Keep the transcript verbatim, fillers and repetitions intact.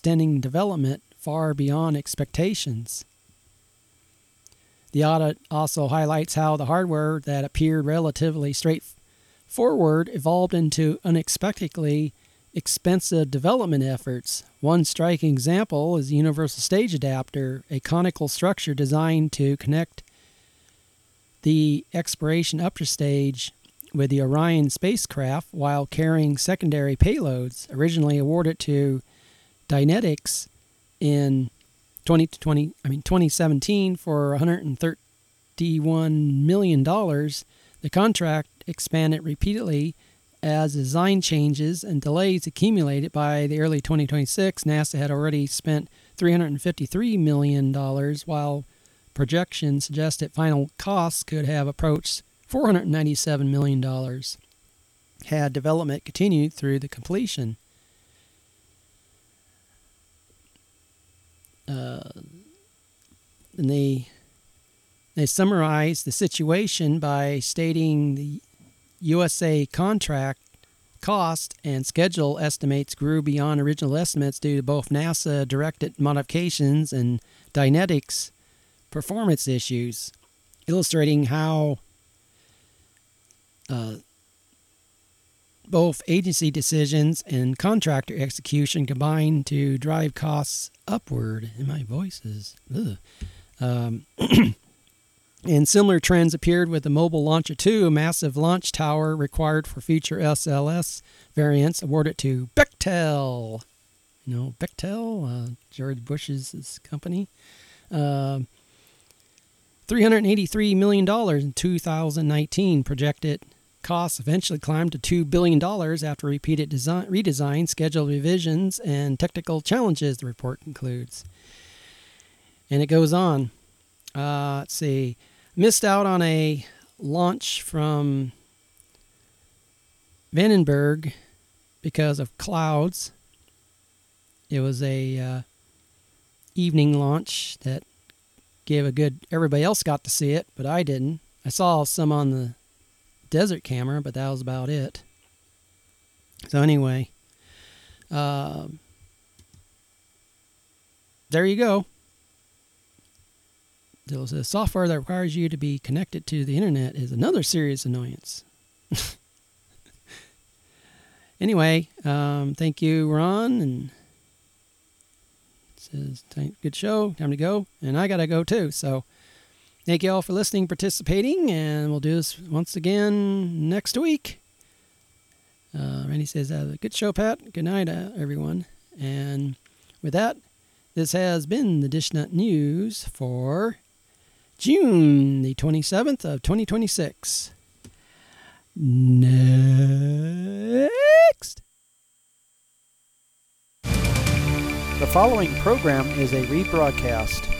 extending development far beyond expectations. The audit also highlights how the hardware that appeared relatively straightforward evolved into unexpectedly expensive development efforts. One striking example is the Universal Stage Adapter, a conical structure designed to connect the exploration upper stage with the Orion spacecraft while carrying secondary payloads. Originally awarded to Dynetics in twenty twenty, I mean twenty seventeen for one hundred thirty-one million dollars, the contract expanded repeatedly as design changes and delays accumulated. By the early twenty twenty-six, NASA had already spent three hundred fifty-three million dollars, while projections suggested final costs could have approached four hundred ninety-seven million dollars had development continued through the completion. Uh, and they they summarized the situation by stating the U S A contract cost and schedule estimates grew beyond original estimates due to both NASA-directed modifications and Dynetics performance issues, illustrating how uh, both agency decisions and contractor execution combine to drive costs upward. And my voice is, ugh. Um, and similar trends appeared with the Mobile Launcher two, a massive launch tower required for future S L S variants, awarded to Bechtel. You know, Bechtel, uh, George Bush's company. Uh, three hundred eighty-three million dollars in two thousand nineteen. Projected costs eventually climbed to two billion dollars after repeated design, redesign, schedule revisions, and technical challenges, the report concludes. And it goes on. Uh, let's see. Missed out on a launch from Vandenberg because of clouds. It was a uh, evening launch that gave a good, everybody else got to see it, but I didn't. I saw some on the desert camera, but that was about it. So anyway, uh, there you go. The software that requires you to be connected to the internet is another serious annoyance. Anyway, um, thank you, Ron, and it says good show, time to go, and I gotta go too. So thank you all for listening, participating, and we'll do this once again next week. Uh, Randy says, uh, good show, Pat. Good night, uh, everyone. And with that, this has been the DishNut News for June the twenty-seventh of twenty twenty-six. Next. The following program is a rebroadcast.